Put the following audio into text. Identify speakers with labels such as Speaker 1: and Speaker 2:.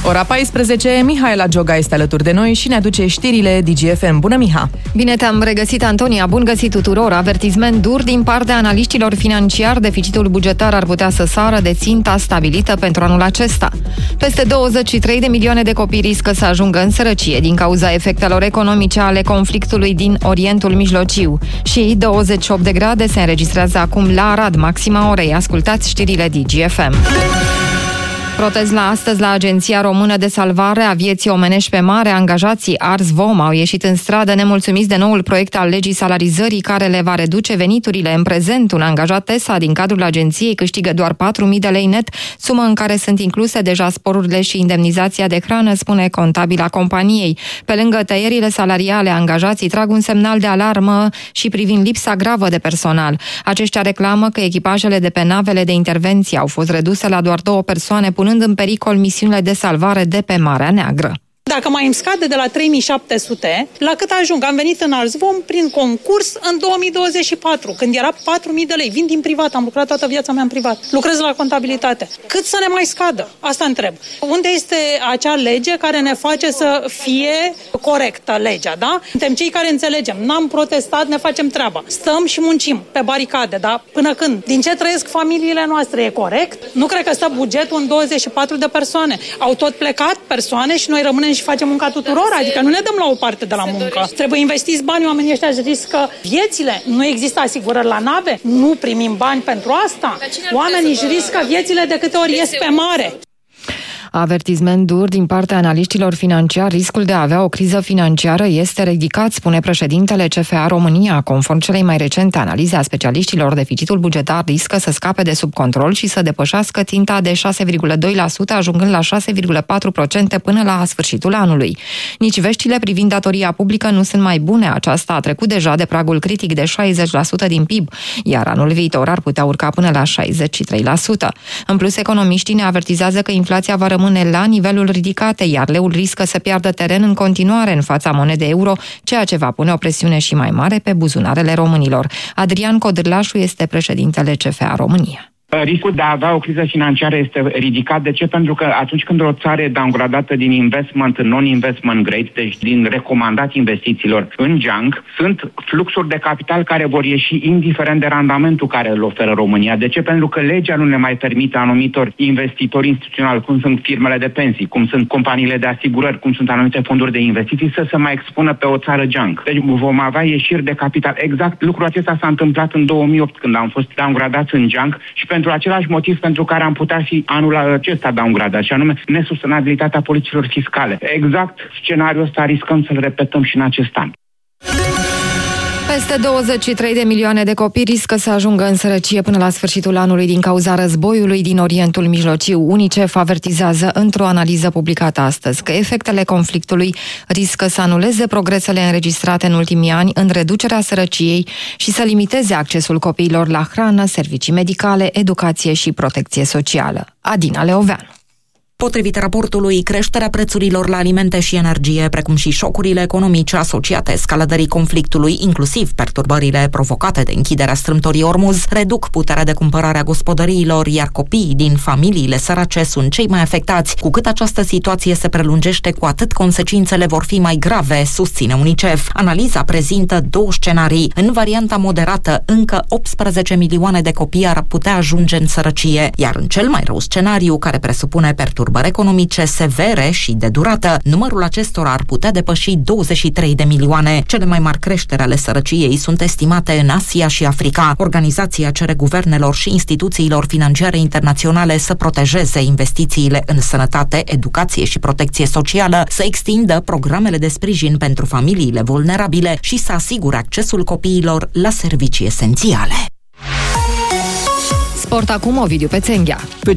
Speaker 1: Ora 14, Mihaela Gioga este alături de noi și ne aduce știrile DGFM. Bună, Miha!
Speaker 2: Bine te-am regăsit, Antonia! Bun găsit tuturor! Avertisment dur din partea analiștilor financiari. Deficitul bugetar ar putea să sară de ținta stabilită pentru anul acesta. Peste 23 de milioane de copii riscă să ajungă în sărăcie din cauza efectelor economice ale conflictului din Orientul Mijlociu. Și 28 de grade se înregistrează acum la Arad, maxima orei. Ascultați știrile DGFM. Protest astăzi la Agenția Română de Salvare a Vieții Omenești pe Mare. Angajații Ars Vom au ieșit în stradă nemulțumiți de noul proiect al legii salarizării care le va reduce veniturile. În prezent, un angajat TESA din cadrul agenției câștigă doar 4.000 de lei net, sumă în care sunt incluse deja sporurile și indemnizația de hrană, spune contabila companiei. Pe lângă tăierile salariale, angajații trag un semnal de alarmă și privind lipsa gravă de personal. Aceștia reclamă că echipajele de pe navele de intervenție au fost reduse la doar 2 persoane, punând în pericol misiunile de salvare de pe Marea Neagră.
Speaker 3: Dacă mai îmi scade de la 3700, la cât ajung? Am venit în Arzvom prin concurs în 2024, când era 4.000 de lei. Vin din privat, am lucrat toată viața mea în privat. Lucrez la contabilitate. Cât să ne mai scadă? Asta întreb. Unde este acea lege care ne face să fie corectă legea, da? Suntem cei care înțelegem. N-am protestat, ne facem treaba. Stăm și muncim pe baricade, da? Până când? Din ce trăiesc familiile noastre? E corect? Nu cred că stă bugetul în 24 de persoane. Au tot plecat persoane și noi rămânem și facem munca tuturor, adică nu ne dăm la o parte de la muncă. Trebuie investiți bani, oamenii ăștia riscă viețile. Nu există asigurări la nave, nu primim bani pentru asta. Oamenii își riscă viețile de câte ori ies pe mare.
Speaker 2: Avertisment dur din partea analiștilor financiari. Riscul de a avea o criză financiară este ridicat, spune președintele CFA România. Conform celei mai recente analize a specialiștilor, deficitul bugetar riscă să scape de sub control și să depășească ținta de 6,2%, ajungând la 6,4% până la sfârșitul anului. Nici veștile privind datoria publică nu sunt mai bune. Aceasta a trecut deja de pragul critic de 60% din PIB, iar anul viitor ar putea urca până la 63%. În plus, economiștii ne avertizează că inflația va rămâne la nivelul ridicate, iar leul riscă să piardă teren în continuare în fața monedei euro, ceea ce va pune o presiune și mai mare pe buzunarele românilor. Adrian Codrlașu este președintele CFA România.
Speaker 4: Riscul de a avea o criză financiară este ridicat. De ce? Pentru că atunci când o țară e downgradată din investment în non-investment grade, deci din recomandat investițiilor în junk, sunt fluxuri de capital care vor ieși indiferent de randamentul care îl oferă România. De ce? Pentru că legea nu ne mai permite anumitor investitori instituționali, cum sunt firmele de pensii, cum sunt companiile de asigurări, cum sunt anumite fonduri de investiții, să se mai expună pe o țară junk. Deci vom avea ieșiri de capital. Exact lucrul acesta s-a întâmplat în 2008, când am fost downgradați în junk și pentru același motiv pentru care am putea fi anul acesta downgradat, și anume nesustenabilitatea politicilor fiscale. Exact scenariul ăsta riscăm să-l repetăm și în acest an.
Speaker 2: Peste 23 de milioane de copii riscă să ajungă în sărăcie până la sfârșitul anului din cauza războiului din Orientul Mijlociu. UNICEF avertizează într-o analiză publicată astăzi că efectele conflictului riscă să anuleze progresele înregistrate în ultimii ani în reducerea sărăciei și să limiteze accesul copiilor la hrană, servicii medicale, educație și protecție socială. Adina Leoveanu.
Speaker 5: Potrivit raportului, creșterea prețurilor la alimente și energie, precum și șocurile economice asociate escaladării conflictului, inclusiv perturbările provocate de închiderea strâmtorii Ormuz, reduc puterea de cumpărare a gospodăriilor, iar copiii din familiile sărace sunt cei mai afectați. Cu cât această situație se prelungește, cu atât consecințele vor fi mai grave, susține UNICEF. Analiza prezintă 2 scenarii. În varianta moderată, încă 18 milioane de copii ar putea ajunge în sărăcie, iar în cel mai rău scenariu, care presupune perturbări economice severe și de durată, numărul acestora ar putea depăși 23 de milioane. Cele mai mari creșteri ale sărăciei sunt estimate în Asia și Africa. Organizația cere guvernelor și instituțiilor financiare internaționale să protejeze investițiile în sănătate, educație și protecție socială, să extindă programele de sprijin pentru familiile vulnerabile și să asigure accesul copiilor la servicii esențiale.
Speaker 2: Sport acum, Ovidiu Pețenghea.